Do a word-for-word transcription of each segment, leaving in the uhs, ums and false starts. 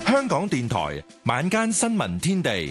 香港電台晚間新聞天地，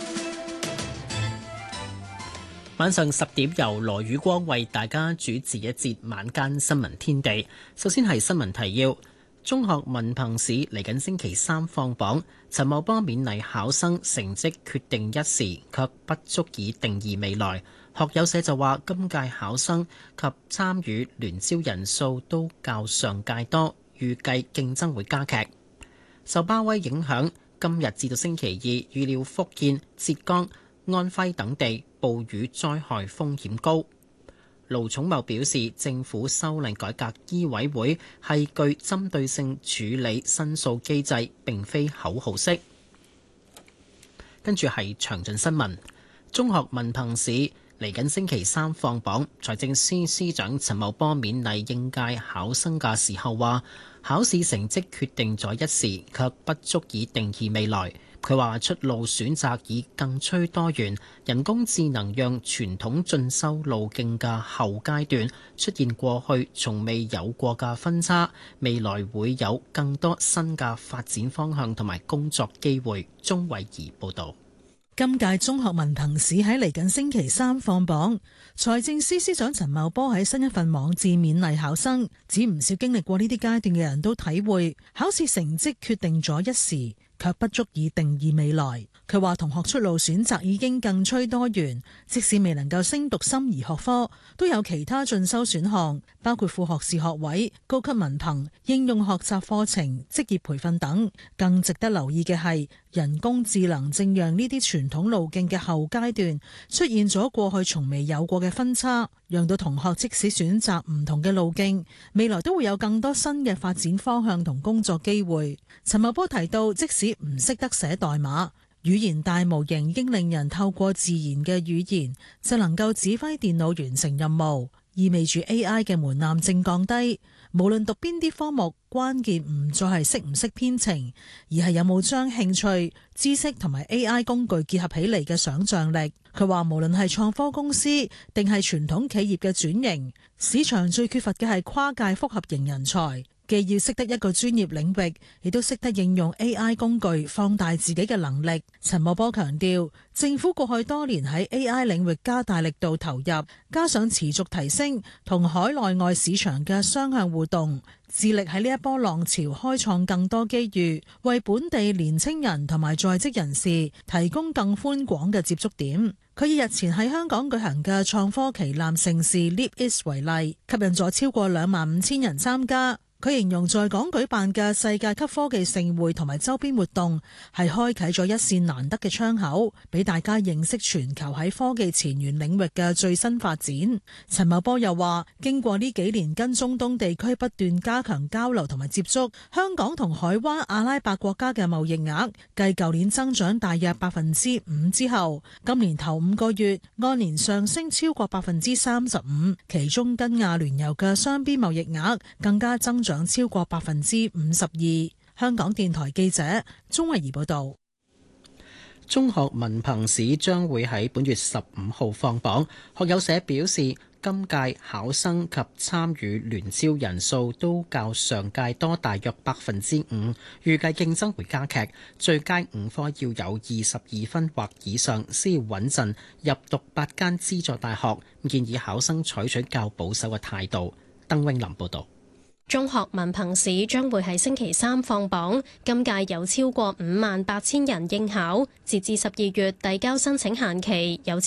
晚上十點由羅宇光為大家主持一節晚間新聞天地。首先係新聞提要：中學文憑試嚟緊星期三放榜，陳茂波勉勵考生成績決定一時，卻不足以定義未來。學友社就話，今屆考生及參與聯招人數都較上屆多，預計競爭會加劇。受鮑威影響，今日至到星期二，預料福建、浙江、安徽等地暴雨災害風險高。盧寵茂表示，政府修例改革醫委會係具針對性處理申訴機制，並非口號式。跟住係詳盡新聞。中學文憑試嚟緊星期三放榜，財政司司長陳茂波勉勵應屆考生嘅時候話，考試成績決定咗一時，卻不足以定義未來。佢話出路選擇已更趨多元，人工智能讓傳統進修路徑嘅後階段出現過去從未有過嘅分叉，未來會有更多新嘅發展方向同埋工作機會。鍾慧儀報導。 今屆中學文憑試喺嚟緊星期三放榜，財政司司長陳茂波喺新一份網誌勉勵考生，指唔少經歷過呢啲階段嘅人都體會，考試成績決定咗一時，卻不足以定義未來。佢話同學出路選擇已經更趨多元，即使未能夠升讀心儀學科，都有其他進修選項，包括副學士學位、高級文憑、應用學習課程、職業培訓等。更值得留意嘅係，人工智能正讓呢啲傳統路徑嘅後階段出現咗過去從未有過嘅分叉，讓到同學即使選擇唔同嘅路徑，未來都會有更多新嘅發展方向同工作機會。陳茂波提到，即使唔識得寫代碼，語言大模型已經令人透過自然嘅語言就能夠指揮電腦完成任務，意味住 A I 嘅門檻正降低。無論讀邊啲科目，關鍵唔再係識唔識編程，而係有冇將興趣、知識同埋 A I 工具結合起嚟嘅想像力。佢話無論係創科公司定係傳統企業嘅轉型，市場最缺乏嘅係跨界複合型人才。既要識得一個專業領域，亦都識得應用 A I 工具放大自己嘅能力。陳茂波強調，政府過去多年喺 A I 領域加大力度投入，加上持續提升同海內外市場嘅雙向互動，致力喺呢一波浪潮開創更多機遇，為本地年青人同埋在職人士提供更寬廣嘅接觸點。佢以日前喺香港舉行嘅創科旗艦盛事 Leap East 為例，吸引咗超過兩萬五千人參加。佢形容在港舉辦嘅世界級科技盛會同埋周邊活動係開啟咗一線難得嘅窗口，俾大家認識全球喺科技前沿領域嘅最新發展。陳茂波又話，經過呢幾年跟中東地區不斷加強交流同埋接觸，香港同海灣阿拉伯國家嘅貿易額繼舊年增長大約百分之五之後，今年頭五個月按年上升超過百分之三十五，其中跟亞聯酋嘅雙邊貿易額更加增長超過百分之五十二。香港電台記者鍾慧儀報道。 中學文憑試將會喺本月十五號放榜。學友社表示，今屆考生及參與聯招人數都較上屆多大約百分之五，預計競爭會加劇。最佳五科要有二十二分或以上先要穩陣入讀八間資助大學。建議考生採取較保守嘅態度。鄧永林報道。 中學文憑試將會喺星期三放榜，今屆有超過五萬八千人應考，截至十二月遞交申請限期有